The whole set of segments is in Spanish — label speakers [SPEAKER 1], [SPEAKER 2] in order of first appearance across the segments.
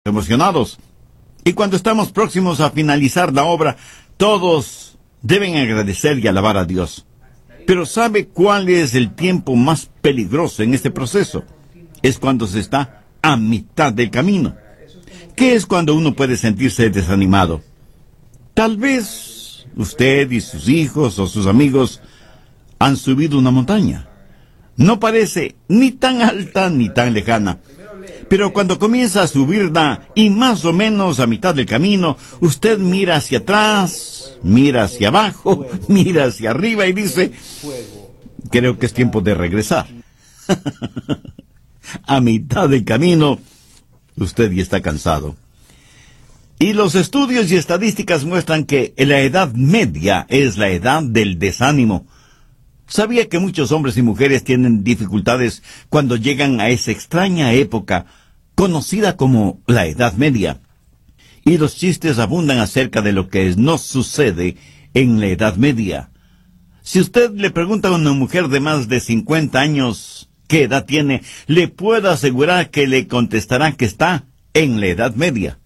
[SPEAKER 1] emocionados. Y cuando estamos próximos a finalizar la obra, todos deben agradecer y alabar a Dios. Pero ¿sabe cuál es el tiempo más peligroso en este proceso? Es cuando se está a mitad del camino. ¿Qué es cuando uno puede sentirse desanimado? Tal vez usted y sus hijos o sus amigos han subido una montaña. No parece ni tan alta ni tan lejana. Pero cuando comienza a subirla y más o menos a mitad del camino, usted mira hacia atrás, mira hacia abajo, mira hacia arriba y dice, creo que es tiempo de regresar. A mitad del camino, usted ya está cansado. Y los estudios y estadísticas muestran que la edad media es la edad del desánimo. ¿Sabía que muchos hombres y mujeres tienen dificultades cuando llegan a esa extraña época conocida como la Edad Media? Y los chistes abundan acerca de lo que no sucede en la Edad Media. Si usted le pregunta a una mujer de más de 50 años qué edad tiene, le puedo asegurar que le contestará que está en la Edad Media.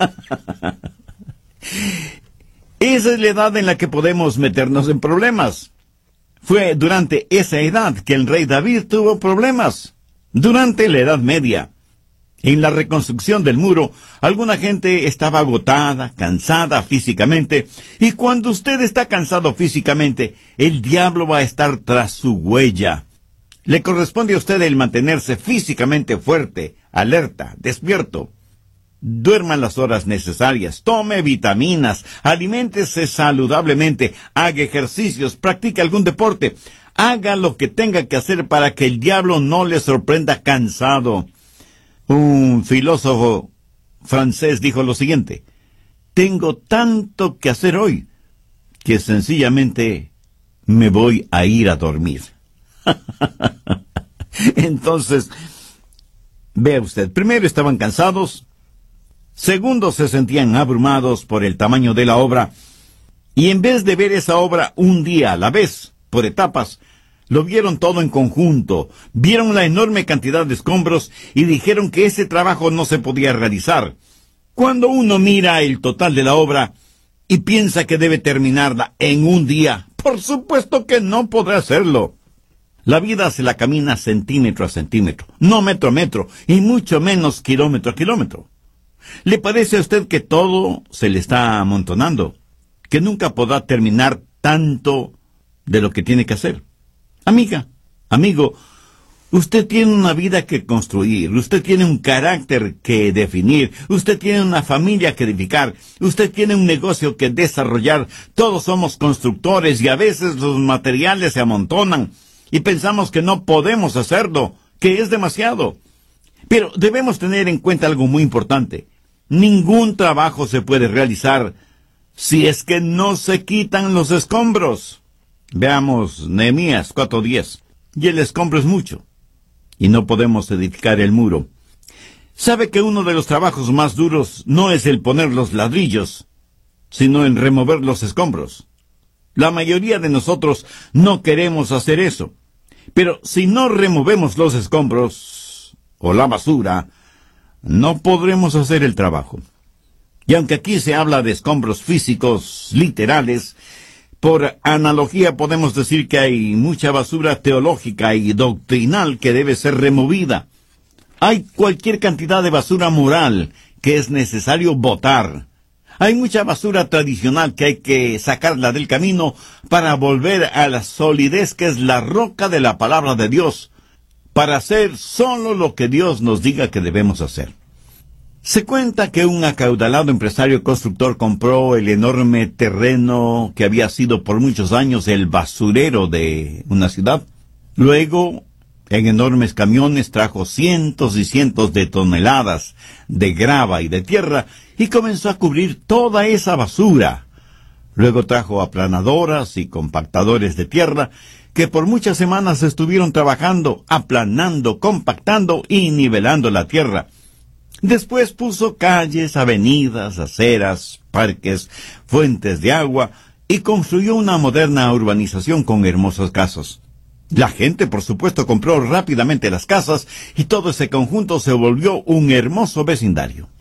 [SPEAKER 1] Esa es la edad en la que podemos meternos en problemas. Fue durante esa edad que el rey David tuvo problemas. Durante la Edad Media. En la reconstrucción del muro, alguna gente estaba agotada, cansada físicamente, y cuando usted está cansado físicamente, el diablo va a estar tras su huella. Le corresponde a usted el mantenerse físicamente fuerte, alerta, despierto. Duerma las horas necesarias, tome vitaminas, aliméntese saludablemente, haga ejercicios, practique algún deporte. Haga lo que tenga que hacer para que el diablo no le sorprenda cansado. Un filósofo francés dijo lo siguiente: tengo tanto que hacer hoy que sencillamente me voy a ir a dormir. Entonces, vea usted, primero estaban cansados, segundo se sentían abrumados por el tamaño de la obra, y en vez de ver esa obra un día a la vez, por etapas, lo vieron todo en conjunto, vieron la enorme cantidad de escombros y dijeron que ese trabajo no se podía realizar. Cuando uno mira el total de la obra y piensa que debe terminarla en un día, por supuesto que no podrá hacerlo. La vida se la camina centímetro a centímetro, no metro a metro, y mucho menos kilómetro a kilómetro. ¿Le parece a usted que todo se le está amontonando? ¿Que nunca podrá terminar tanto de lo que tiene que hacer? Amiga, amigo, usted tiene una vida que construir, usted tiene un carácter que definir, usted tiene una familia que edificar, usted tiene un negocio que desarrollar. Todos somos constructores y a veces los materiales se amontonan y pensamos que no podemos hacerlo, que es demasiado. Pero debemos tener en cuenta algo muy importante. Ningún trabajo se puede realizar si es que no se quitan los escombros. Veamos Nehemías 4:10. Y el escombro es mucho, y no podemos edificar el muro. ¿Sabe que uno de los trabajos más duros no es el poner los ladrillos, sino el remover los escombros? La mayoría de nosotros no queremos hacer eso. Pero si no removemos los escombros o la basura, no podremos hacer el trabajo. Y aunque aquí se habla de escombros físicos, literales, por analogía podemos decir que hay mucha basura teológica y doctrinal que debe ser removida. Hay cualquier cantidad de basura moral que es necesario botar. Hay mucha basura tradicional que hay que sacarla del camino para volver a la solidez que es la roca de la palabra de Dios, para hacer solo lo que Dios nos diga que debemos hacer. Se cuenta que un acaudalado empresario constructor compró el enorme terreno que había sido por muchos años el basurero de una ciudad. Luego, en enormes camiones trajo cientos y cientos de toneladas de grava y de tierra y comenzó a cubrir toda esa basura. Luego trajo aplanadoras y compactadores de tierra que por muchas semanas estuvieron trabajando, aplanando, compactando y nivelando la tierra. Después puso calles, avenidas, aceras, parques, fuentes de agua y construyó una moderna urbanización con hermosas casas. La gente, por supuesto, compró rápidamente las casas y todo ese conjunto se volvió un hermoso vecindario.